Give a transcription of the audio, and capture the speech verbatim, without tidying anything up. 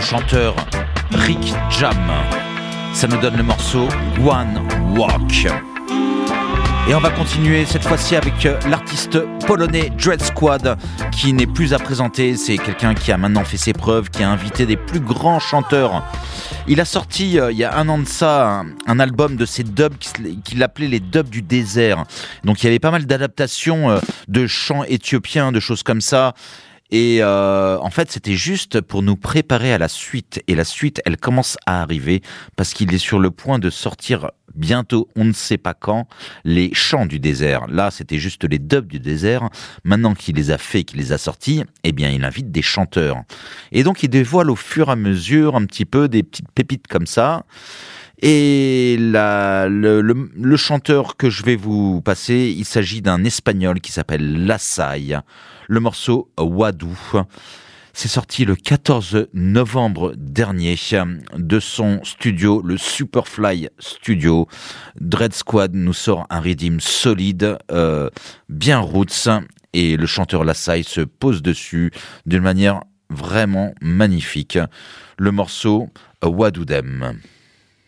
chanteur Rick Jam. Ça nous donne le morceau One Walk. Et on va continuer cette fois-ci avec l'artiste polonais Dread Squad, qui n'est plus à présenter. C'est quelqu'un qui a maintenant fait ses preuves, qui a invité des plus grands chanteurs. Il a sorti, euh, il y a un an de ça, un, un album de ses dubs qu'il appelait les dubs du désert. Donc il y avait pas mal d'adaptations euh, de chants éthiopiens, de choses comme ça. Et euh, en fait, c'était juste pour nous préparer à la suite. Et la suite, elle commence à arriver parce qu'il est sur le point de sortir bientôt, on ne sait pas quand, les chants du désert. Là, c'était juste les dubs du désert. Maintenant qu'il les a fait, qu'il les a sortis, eh bien, il invite des chanteurs. Et donc, il dévoile au fur et à mesure un petit peu des petites pépites comme ça. Et la, le, le, le chanteur que je vais vous passer, il s'agit d'un Espagnol qui s'appelle Lassai. Le morceau Wadou. C'est sorti le quatorze novembre dernier de son studio, le Superfly Studio. Dread Squad nous sort un rythme solide, euh, bien roots, et le chanteur Lassai se pose dessus d'une manière vraiment magnifique. Le morceau Wadou Dem.